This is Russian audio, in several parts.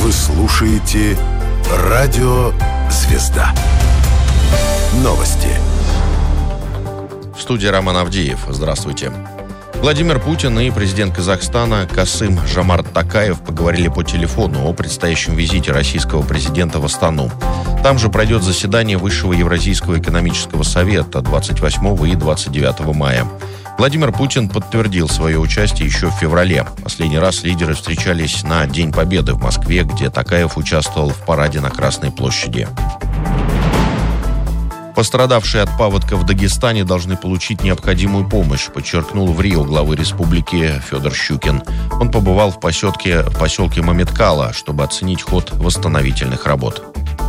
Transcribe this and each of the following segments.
Вы слушаете «Радио Звезда». Новости. В студии Роман Авдеев. Здравствуйте. Владимир Путин и президент Казахстана Касым-Жомарт Токаев поговорили по телефону о предстоящем визите российского президента в Астану. Там же пройдет заседание Высшего Евразийского экономического совета 28 и 29 мая. Владимир Путин подтвердил свое участие еще в феврале. Последний раз лидеры встречались на День Победы в Москве, где Токаев участвовал в параде на Красной площади. Пострадавшие от паводка в Дагестане должны получить необходимую помощь, подчеркнул в Рио главы республики Федор Щукин. Он побывал в поселке Маметкала, чтобы оценить ход восстановительных работ.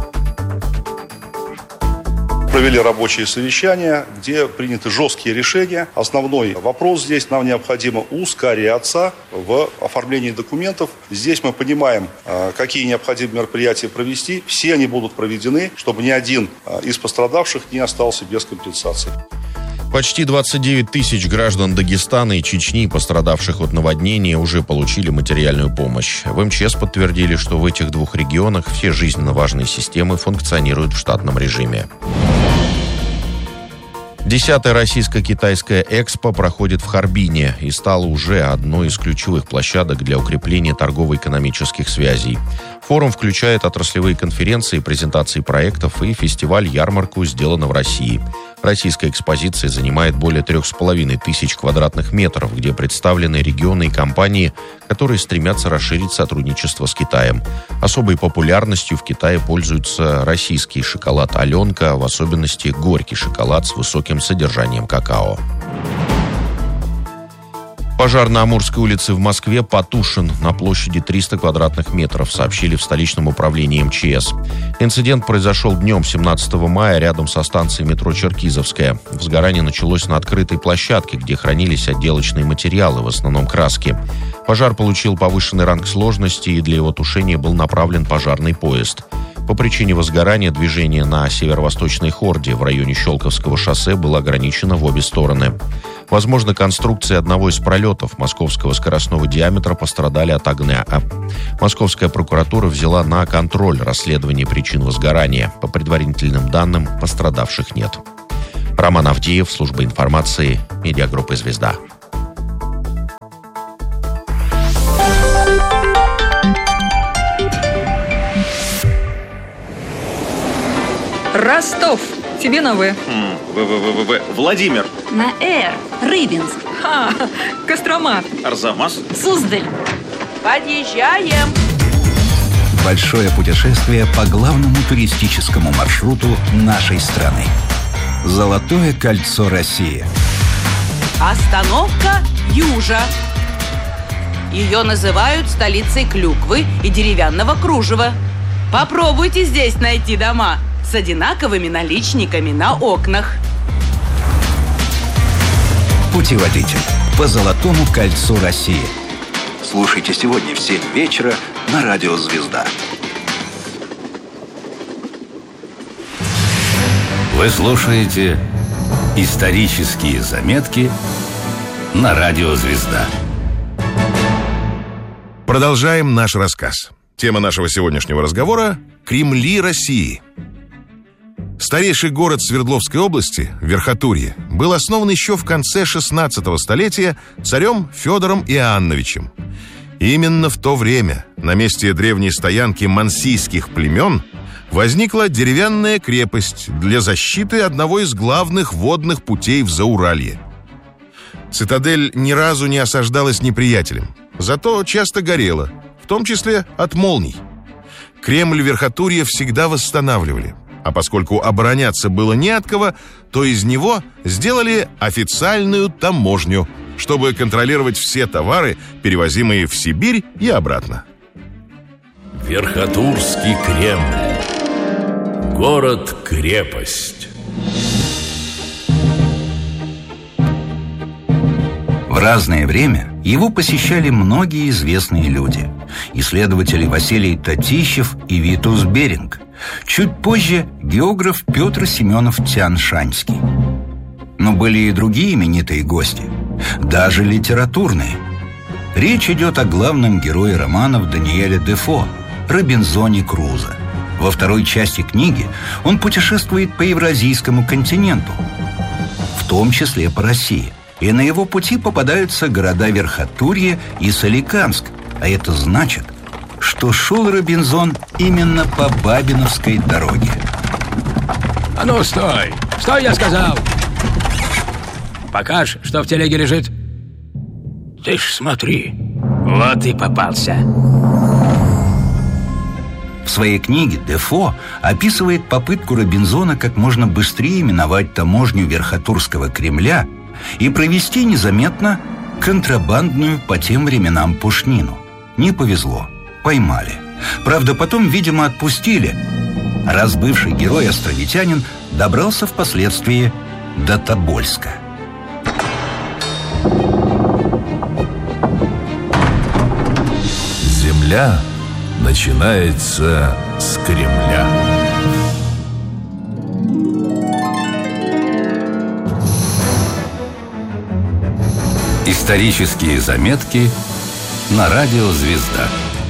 Провели рабочие совещания, где приняты жесткие решения. Основной вопрос здесь: нам необходимо ускоряться в оформлении документов. Здесь мы понимаем, какие необходимые мероприятия провести. Все они будут проведены, чтобы ни один из пострадавших не остался без компенсации. Почти 29 тысяч граждан Дагестана и Чечни, пострадавших от наводнения, уже получили материальную помощь. В МЧС подтвердили, что в этих двух регионах все жизненно важные системы функционируют в штатном режиме. 10-я российско-китайская экспо проходит в Харбине и стала уже одной из ключевых площадок для укрепления торгово-экономических связей. Форум включает отраслевые конференции, презентации проектов и фестиваль-ярмарку «Сделано в России». Российская экспозиция занимает более 3500 квадратных метров, где представлены регионы и компании, которые стремятся расширить сотрудничество с Китаем. Особой популярностью в Китае пользуется российский шоколад «Аленка», в особенности горький шоколад с высоким содержанием какао. Пожар на Амурской улице в Москве потушен на площади 300 квадратных метров, сообщили в столичном управлении МЧС. Инцидент произошел днем 17 мая рядом со станцией метро Черкизовская. Возгорание началось на открытой площадке, где хранились отделочные материалы, в основном краски. Пожар получил повышенный ранг сложности, и для его тушения был направлен пожарный поезд. По причине возгорания движение на северо-восточной Хорде в районе Щелковского шоссе было ограничено в обе стороны. Возможно, конструкции одного из пролетов московского скоростного диаметра пострадали от огня. Московская прокуратура взяла на контроль расследование причин возгорания. По предварительным данным, пострадавших нет. Роман Авдеев, служба информации, медиагруппы «Звезда». Ростов. Тебе на «В». Владимир. На «Р». Рыбинск. Кострома. Арзамас. Суздаль. Подъезжаем. Большое путешествие по главному туристическому маршруту нашей страны. Золотое кольцо России. Остановка Южа. Ее называют столицей клюквы и деревянного кружева. Попробуйте здесь найти дома с одинаковыми наличниками на окнах. Путеводитель по Золотому кольцу России. Слушайте сегодня в 7 вечера на радио «Звезда». Вы слушаете исторические заметки на радио «Звезда». Продолжаем наш рассказ. Тема нашего сегодняшнего разговора – Кремли России. Старейший город Свердловской области, Верхотурье, был основан еще в конце XVI столетия царем Федором Иоанновичем. Именно в то время на месте древней стоянки мансийских племен возникла деревянная крепость для защиты одного из главных водных путей в Зауралье. Цитадель ни разу не осаждалась неприятелем, зато часто горела, в том числе от молний. Кремль Верхотурья всегда восстанавливали. А поскольку обороняться было не от кого, то из него сделали официальную таможню, чтобы контролировать все товары, перевозимые в Сибирь и обратно. Верхотурский Кремль. Город-крепость. В разное время его посещали многие известные люди. Исследователи Василий Татищев и Витус Беринг. Чуть позже географ Петр Семенов Тянь-Шаньский. Но были и другие именитые гости, даже литературные. Речь идет о главном герое романов Даниэля Дефо, Робинзоне Крузо. Во второй части книги он путешествует по Евразийскому континенту, в том числе по России. И на его пути попадаются города Верхотурье и Соликамск. А это значит, что шел Робинзон именно по Бабиновской дороге. А ну, стой! Стой, я сказал! Покажь, что в телеге лежит. Ты ж смотри, вот и попался. В своей книге Дефо описывает попытку Робинзона как можно быстрее миновать таможню Верхотурского Кремля и провести незаметно контрабандную по тем временам пушнину. Не повезло, поймали. Правда, потом, видимо, отпустили, раз бывший герой-островитянин добрался впоследствии до Тобольска. Земля начинается с Кремля. Исторические заметки на радио «Звезда».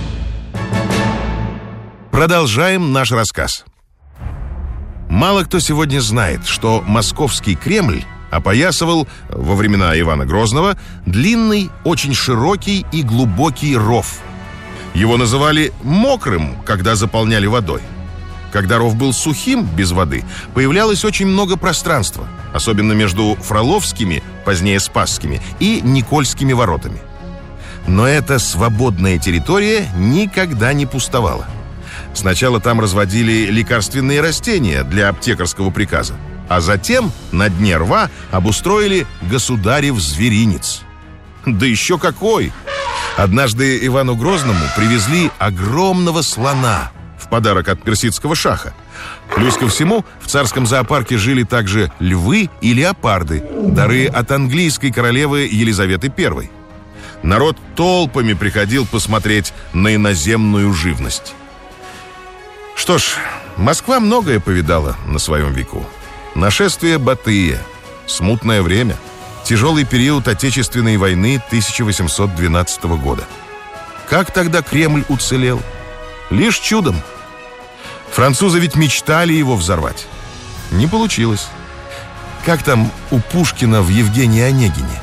Продолжаем наш рассказ. Мало кто сегодня знает, что московский Кремль опоясывал во времена Ивана Грозного длинный, очень широкий и глубокий ров. Его называли мокрым, когда заполняли водой. Когда ров был сухим, без воды, появлялось очень много пространства, особенно между Фроловскими, позднее Спасскими, и Никольскими воротами. Но эта свободная территория никогда не пустовала. Сначала там разводили лекарственные растения для аптекарского приказа, а затем на дне рва обустроили государев зверинец. Да еще какой! Однажды Ивану Грозному привезли огромного слона в подарок от персидского шаха. Плюс ко всему, в царском зоопарке жили также львы и леопарды, дары от английской королевы Елизаветы I. Народ толпами приходил посмотреть на иноземную живность. Что ж, Москва многое повидала на своем веку. Нашествие Батыя, смутное время, тяжелый период Отечественной войны 1812 года. Как тогда Кремль уцелел? Лишь чудом. Французы ведь мечтали его взорвать. Не получилось. Как там у Пушкина в «Евгении Онегине»?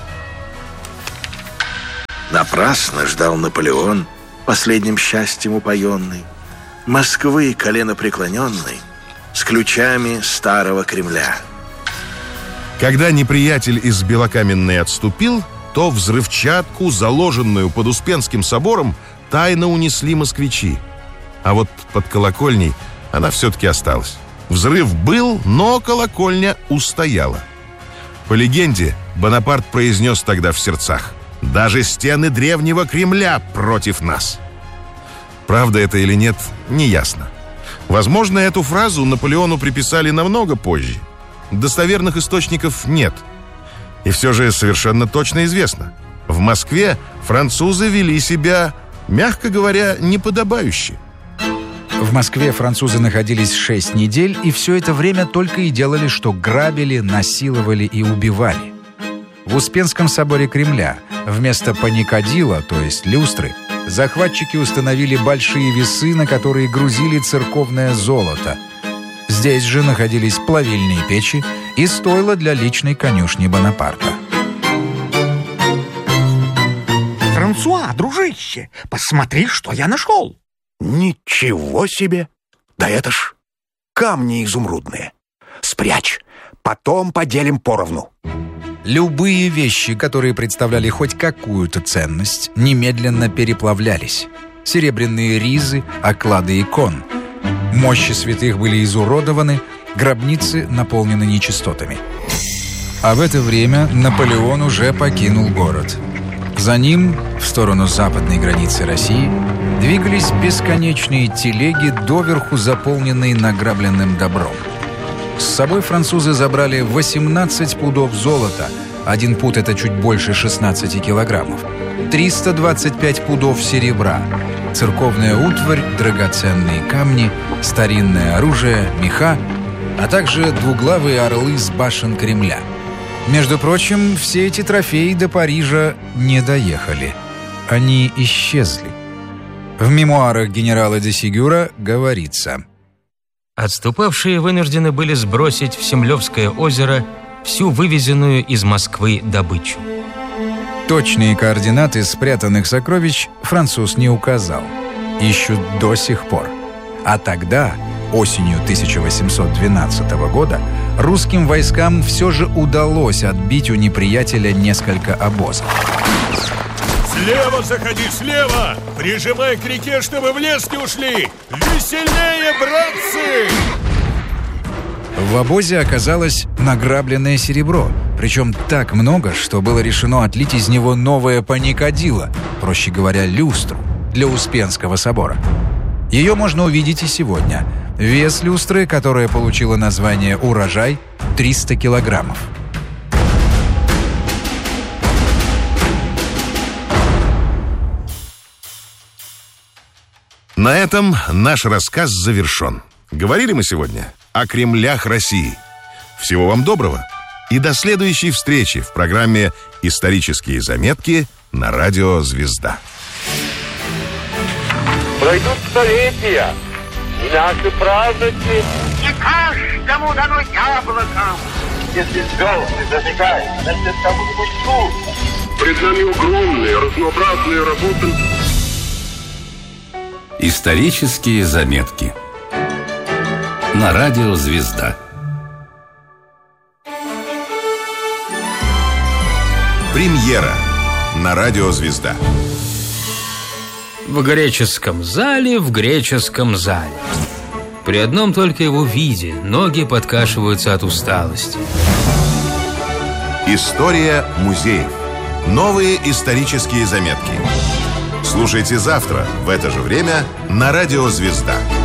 Напрасно ждал Наполеон, последним счастьем упоенный, Москвы коленопреклоненной с ключами старого Кремля. Когда неприятель из Белокаменной отступил, то взрывчатку, заложенную под Успенским собором, тайно унесли москвичи. А вот под колокольней она все-таки осталась. Взрыв был, но колокольня устояла. По легенде, Бонапарт произнес тогда в сердцах: «Даже стены древнего Кремля против нас». Правда это или нет, неясно. Возможно, эту фразу Наполеону приписали намного позже. Достоверных источников нет. И все же совершенно точно известно: в Москве французы вели себя, мягко говоря, неподобающе. В Москве французы находились 6 недель, и все это время только и делали, что грабили, насиловали и убивали. В Успенском соборе Кремля вместо паникадила, то есть люстры, захватчики установили большие весы, на которые грузили церковное золото. Здесь же находились плавильные печи и стойла для личной конюшни Бонапарта. Франсуа, дружище, посмотри, что я нашел. Ничего себе! Да это ж камни изумрудные. Спрячь, потом поделим поровну. Любые вещи, которые представляли хоть какую-то ценность, немедленно переплавлялись. Серебряные ризы, оклады икон. Мощи святых были изуродованы, гробницы наполнены нечистотами. А в это время Наполеон уже покинул город. За ним, в сторону западной границы России, двигались бесконечные телеги, доверху заполненные награбленным добром. С собой французы забрали 18 пудов золота, 1 пуд — это чуть больше 16 килограммов, 325 пудов серебра, церковная утварь, драгоценные камни, старинное оружие, меха, а также двуглавые орлы с башен Кремля. Между прочим, все эти трофеи до Парижа не доехали. Они исчезли. В мемуарах генерала де Сигюра говорится: отступавшие вынуждены были сбросить в Семлевское озеро всю вывезенную из Москвы добычу. Точные координаты спрятанных сокровищ француз не указал. Ищут до сих пор. А тогда, осенью 1812 года, русским войскам все же удалось отбить у неприятеля несколько обозов. Слева заходи, слева! Прижимай к реке, чтобы в лес не ушли! Веселее, братцы! В обозе оказалось награбленное серебро, причем так много, что было решено отлить из него новое паникадило, проще говоря, люстру, для Успенского собора. Ее можно увидеть и сегодня. Вес люстры, которая получила название «Урожай», 300 килограммов. На этом наш рассказ завершен. Говорили мы сегодня о Кремлях России. Всего вам доброго и до следующей встречи в программе «Исторические заметки» на радио «Звезда». Пройдут столетия, и наши праздники. Не каждому дано яблоко. Если звезды зажигают, значит, кому-нибудь тут. Пред нами огромные, разнообразные работы. Исторические заметки на радио «Звезда». Премьера на радио «Звезда». В греческом зале, в греческом зале. При одном только его виде ноги подкашиваются от усталости. История музеев. Новые исторические заметки. Слушайте завтра в это же время на радио «Звезда».